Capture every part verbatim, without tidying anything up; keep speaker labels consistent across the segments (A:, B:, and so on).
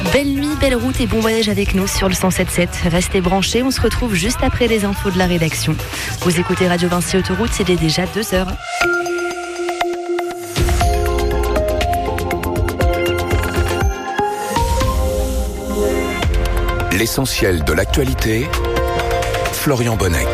A: Belle nuit, belle route et bon voyage avec nous sur le cent sept sept. Restez branchés, on se retrouve juste après les infos de la rédaction. Vous écoutez Radio Vinci Autoroute, il est déjà deux heures.
B: L'essentiel de l'actualité, Florian Bonnec.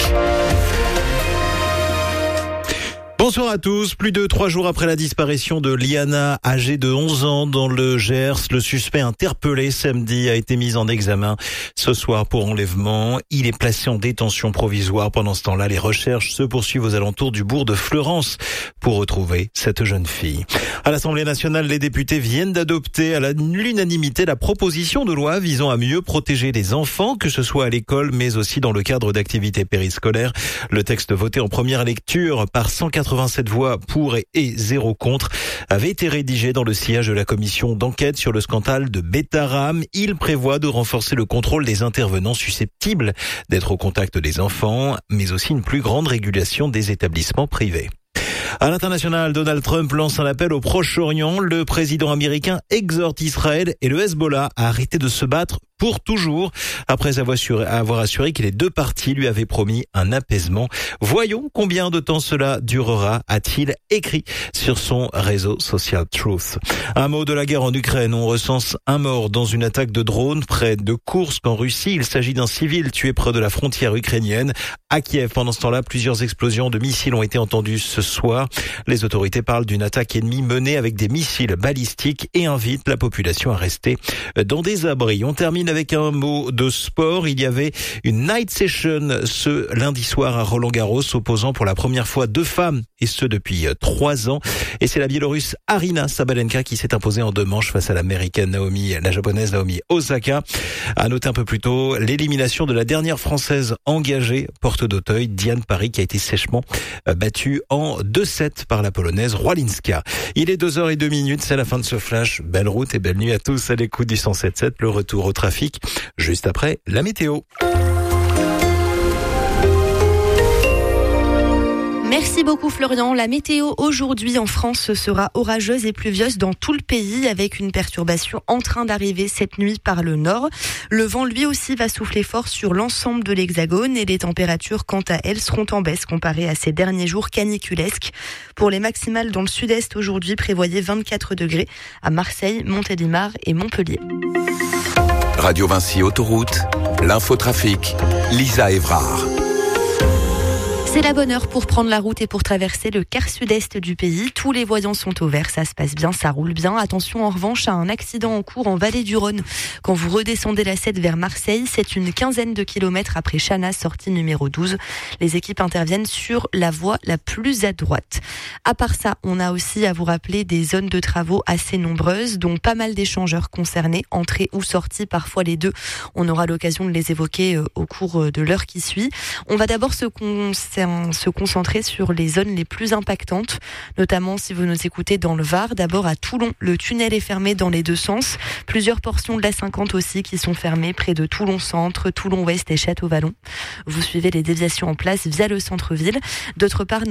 C: Bonsoir à tous. Plus de trois jours après la disparition de Liana, âgée de onze ans, dans le Gers, le suspect interpellé samedi a été mis en examen ce soir pour enlèvement. Il est placé en détention provisoire. Pendant ce temps-là, les recherches se poursuivent aux alentours du bourg de Fleurance pour retrouver cette jeune fille. À l'Assemblée nationale, les députés viennent d'adopter à l'unanimité la proposition de loi visant à mieux protéger les enfants, que ce soit à l'école, mais aussi dans le cadre d'activités périscolaires. Le texte voté en première lecture par cent quatre-vingt-sept voix pour et zéro contre avait été rédigé dans le sillage de la commission d'enquête sur le scandale de Betaram. Il prévoit de renforcer le contrôle des intervenants susceptibles d'être au contact des enfants, mais aussi une plus grande régulation des établissements privés. À l'international, Donald Trump lance un appel au Proche-Orient. Le président américain exhorte Israël et le Hezbollah à arrêter de se battre pour toujours, après avoir assuré, avoir assuré que les deux parties lui avaient promis un apaisement. Voyons combien de temps cela durera, a-t-il écrit sur son réseau social Truth. Un mot de la guerre en Ukraine. On recense un mort dans une attaque de drone près de Koursk en Russie. Il s'agit d'un civil tué près de la frontière ukrainienne. À Kiev, pendant ce temps-là, plusieurs explosions de missiles ont été entendues ce soir. Les autorités parlent d'une attaque ennemie menée avec des missiles balistiques et invitent la population à rester dans des abris. On termine avec un mot de sport. Il y avait une night session ce lundi soir à Roland-Garros, opposant pour la première fois deux femmes, et ce depuis trois ans. Et c'est la Biélorusse Aryna Sabalenka qui s'est imposée en deux manches face à l'américaine Naomi, la japonaise Naomi Osaka. À noter un peu plus tôt l'élimination de la dernière française engagée, porte d'Auteuil, Diane Paris, qui a été sèchement battue en deux sept par la polonaise Rolinska. Il est deux heures et deux minutes, c'est la fin de ce flash. Belle route et belle nuit à tous à l'écoute du cent sept sept. Le retour au trafic juste après la météo.
A: Merci beaucoup Florian. La météo aujourd'hui en France sera orageuse et pluvieuse dans tout le pays, avec une perturbation en train d'arriver cette nuit par le nord. Le vent lui aussi va souffler fort sur l'ensemble de l'Hexagone et les températures quant à elles seront en baisse comparées à ces derniers jours caniculesques. Pour les maximales dans le sud-est aujourd'hui, prévoyez vingt-quatre degrés à Marseille, Montélimar et Montpellier.
B: Radio Vinci Autoroute, l'infotrafic, Lisa Évrard.
A: C'est la bonne heure pour prendre la route et pour traverser le quart sud-est du pays. Tous les voyants sont au vert, ça se passe bien, ça roule bien. Attention en revanche à un accident en cours en vallée du Rhône. Quand vous redescendez la sept vers Marseille, c'est une quinzaine de kilomètres après Chanas, sortie numéro douze. Les équipes interviennent sur la voie la plus à droite. À part ça, on a aussi à vous rappeler des zones de travaux assez nombreuses, dont pas mal d'échangeurs concernés, entrée ou sortie, parfois les deux. On aura l'occasion de les évoquer au cours de l'heure qui suit. On va d'abord se concentrer se concentrer sur les zones les plus impactantes, notamment si vous nous écoutez dans le Var. D'abord à Toulon, le tunnel est fermé dans les deux sens. Plusieurs portions de la cinquante aussi qui sont fermées près de Toulon Centre, Toulon Ouest et Château-Vallon. Vous suivez les déviations en place via le centre-ville. D'autre part,